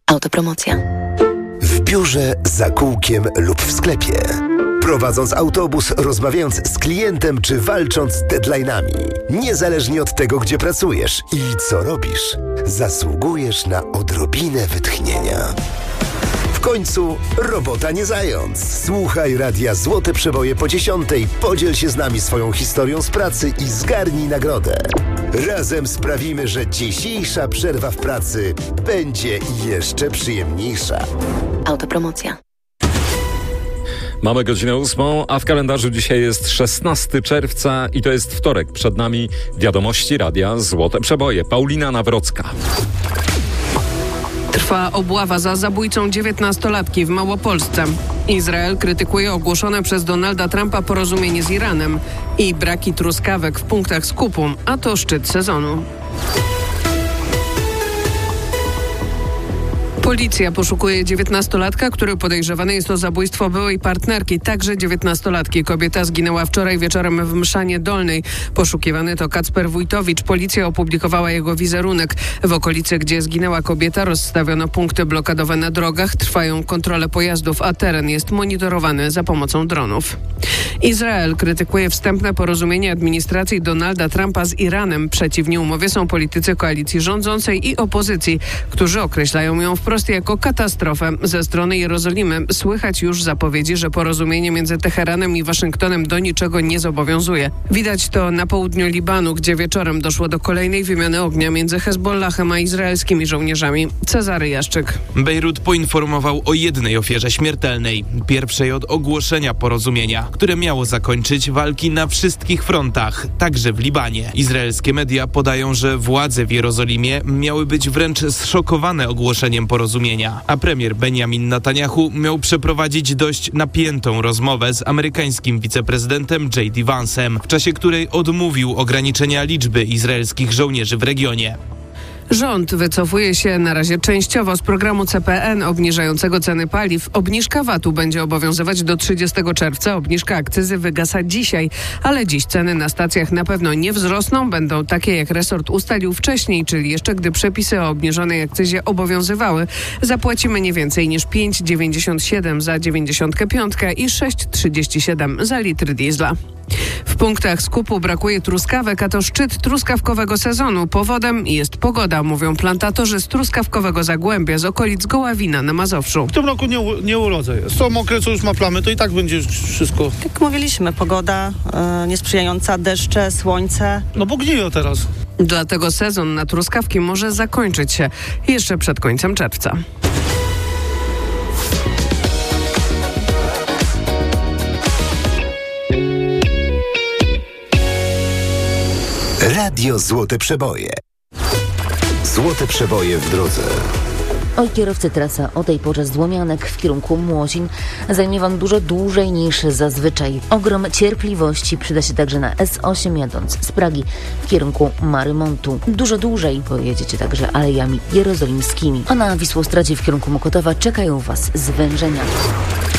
Autopromocja. W biurze, za kółkiem lub w sklepie. Prowadząc autobus, rozmawiając z klientem czy walcząc z deadline'ami. Niezależnie od tego, gdzie pracujesz i co robisz, zasługujesz na odrobinę wytchnienia. W końcu robota nie zając. Słuchaj Radia Złote Przeboje po 10:00, podziel się z nami swoją historią z pracy i zgarnij nagrodę. Razem sprawimy, że dzisiejsza przerwa w pracy będzie jeszcze przyjemniejsza. Autopromocja. Mamy godzinę 8:00, a w kalendarzu dzisiaj jest 16 czerwca i to jest wtorek. Przed nami wiadomości Radia Złote Przeboje. Paulina Nawrocka. Trwa obława za zabójcą 19-latki w Małopolsce. Izrael krytykuje ogłoszone przez Donalda Trumpa porozumienie z Iranem i braki truskawek w punktach skupu, a to szczyt sezonu. Policja poszukuje 19-latka, który podejrzewany jest o zabójstwo byłej partnerki, także 19-latki. Kobieta zginęła wczoraj wieczorem w Mszanie Dolnej. Poszukiwany to Kacper Wójtowicz. Policja opublikowała jego wizerunek. W okolicy, gdzie zginęła kobieta, rozstawiono punkty blokadowe na drogach. Trwają kontrole pojazdów, a teren jest monitorowany za pomocą dronów. Izrael krytykuje wstępne porozumienie administracji Donalda Trumpa z Iranem. Przeciwni umowie są politycy koalicji rządzącej i opozycji, którzy określają ją wprost jako katastrofę. Ze strony Jerozolimy słychać już zapowiedzi, że porozumienie między Teheranem i Waszyngtonem do niczego nie zobowiązuje. Widać to na południu Libanu, gdzie wieczorem doszło do kolejnej wymiany ognia między Hezbollahem a izraelskimi żołnierzami. Cezary Jaszczyk. Bejrut poinformował o jednej ofierze śmiertelnej, pierwszej od ogłoszenia porozumienia, które miało zakończyć walki na wszystkich frontach, także w Libanie. Izraelskie media podają, że władze w Jerozolimie miały być wręcz zszokowane ogłoszeniem porozumienia, a premier Benjamin Netanyahu miał przeprowadzić dość napiętą rozmowę z amerykańskim wiceprezydentem J.D. Vance'em, w czasie której odmówił ograniczenia liczby izraelskich żołnierzy w regionie. Rząd wycofuje się na razie częściowo z programu CPN obniżającego ceny paliw. Obniżka VAT-u będzie obowiązywać do 30 czerwca. Obniżka akcyzy wygasa dzisiaj, ale dziś ceny na stacjach na pewno nie wzrosną. Będą takie, jak resort ustalił wcześniej, czyli jeszcze gdy przepisy o obniżonej akcyzie obowiązywały. Zapłacimy nie więcej niż 5,97 za 95 i 6,37 za litr diesla. W punktach skupu brakuje truskawek, a to szczyt truskawkowego sezonu. Powodem jest pogoda, mówią plantatorzy z truskawkowego Zagłębia z okolic Goławina na Mazowszu. W tym roku nie urodzę jest. To mokre, co już ma plamy, to i tak będzie wszystko. Jak mówiliśmy, pogoda niesprzyjająca, deszcze, słońce. No bo gniją teraz. Dlatego sezon na truskawki może zakończyć się jeszcze przed końcem czerwca. Radio Złote Przeboje. Złote Przeboje w drodze. Oj, kierowcy, trasa o tej porze z Łomianek w kierunku Młosin zajmie Wam dużo dłużej niż zazwyczaj. Ogrom cierpliwości przyda się także na S8 jadąc z Pragi w kierunku Marymontu. Dużo dłużej pojedziecie także alejami jerozolimskimi, a na Wisłostradzie w kierunku Mokotowa czekają Was zwężenia.